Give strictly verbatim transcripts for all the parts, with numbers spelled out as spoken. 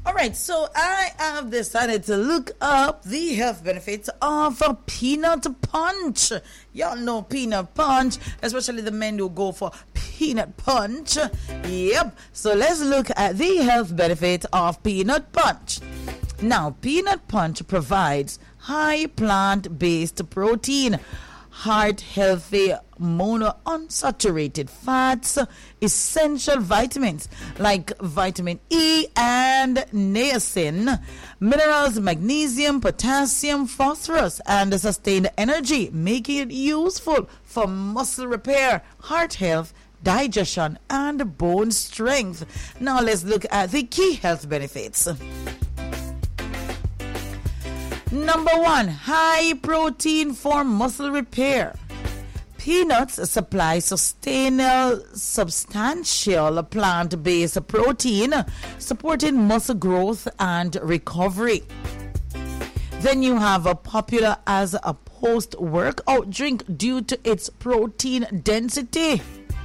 All right, so I have decided to look up the health benefits of a peanut punch. Y'all know peanut punch, especially the men who go for peanut punch. Yep, so let's look at the health benefit of peanut punch. Now, peanut punch provides high plant-based protein, heart-healthy monounsaturated fats, essential vitamins like vitamin E and niacin, minerals, magnesium, potassium, phosphorus, and sustained energy, making it useful for muscle repair, heart health, digestion, and bone strength. Now let's look at the key health benefits. Number one, high protein for muscle repair. Peanuts supply sustainable, substantial plant-based protein, supporting muscle growth and recovery. Then you have a popular as a post-workout drink due to its protein density.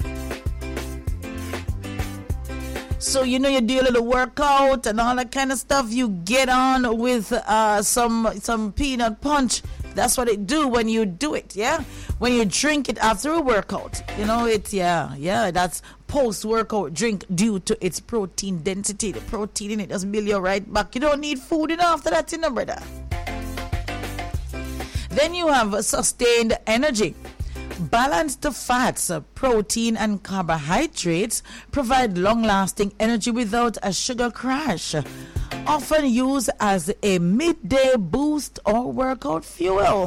So, you know, you do a little workout and all that kind of stuff. You get on with uh, some some peanut punch. That's what it do when you do it, yeah? When you drink it after a workout. You know, it's, yeah, yeah, that's post-workout drink due to its protein density. The protein in it doesn't build you right back. You don't need food enough after that, you know, brother. Then you have sustained energy. Balanced fats, protein, and carbohydrates provide long-lasting energy without a sugar crash. Often used as a midday boost or workout fuel.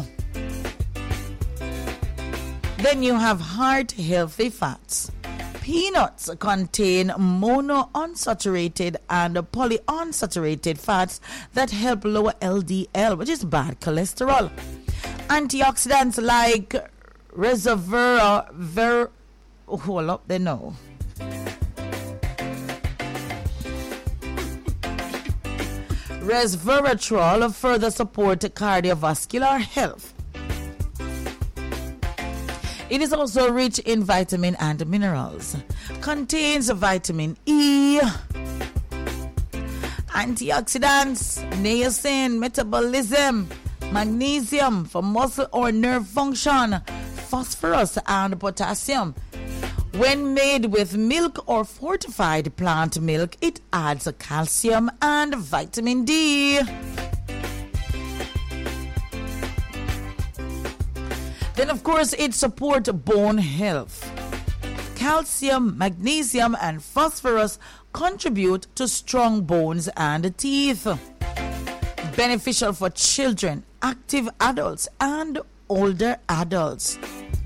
Then you have heart-healthy fats. Peanuts contain monounsaturated and polyunsaturated fats that help lower L D L, which is bad cholesterol. Antioxidants like Resveratrol, ver, hold up, they know. Resveratrol further support cardiovascular health. It is also rich in vitamin and minerals. Contains vitamin E, antioxidants, niacin, metabolism, magnesium for muscle or nerve function, phosphorus and potassium. When made with milk or fortified plant milk, it adds calcium and vitamin D. Then, of course, it supports bone health. Calcium, magnesium, and phosphorus contribute to strong bones and teeth. Beneficial for children, active adults, and older adults.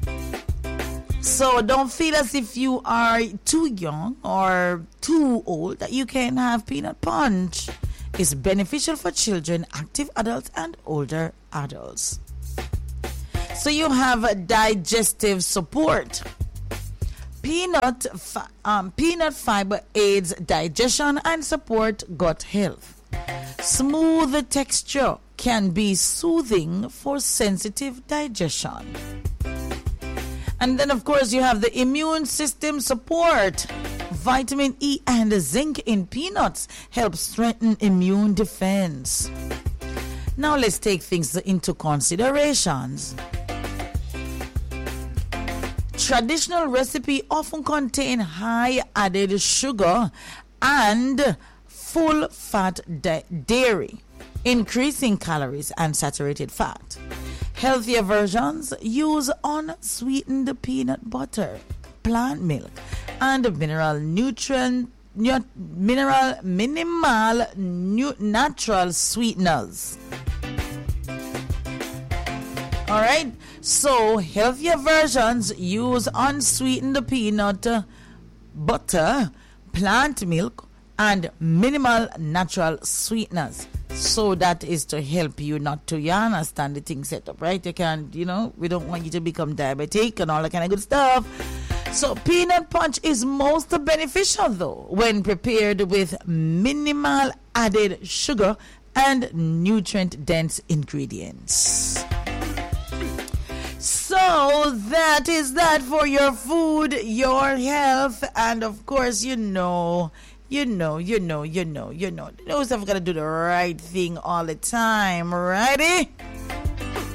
So don't feel as if you are too young or too old that you can have peanut punch. It's beneficial for children, active adults, and older adults. So you have a digestive support. Peanut, fi- um, peanut fiber aids digestion and support gut health. Smooth texture can be soothing for sensitive digestion. And then, of course, you have the immune system support. Vitamin E and zinc in peanuts help strengthen immune defense. Now let's take things into considerations. Traditional recipe often contain high added sugar and full fat da- dairy, increasing calories and saturated fat. Healthier versions use unsweetened peanut butter, plant milk, and mineral nutrient, nu- mineral minimal nu- natural sweeteners. All right. So healthier versions use unsweetened peanut butter, plant milk, and minimal natural sweeteners. So that is to help you not to, you understand the thing set up, right? You can't, you know, we don't want you to become diabetic and all that kind of good stuff. So peanut punch is most beneficial though when prepared with minimal added sugar and nutrient dense ingredients. So that is that for your food, your health, and of course, you know, You know, you know, you know, you know. You know, we've got to do the right thing all the time. Ready?